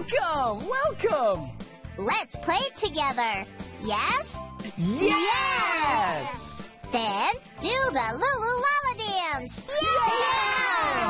Welcome! Welcome! Let's play together. Yes? Yes! Then do the Lulu Lala dance. Yeah!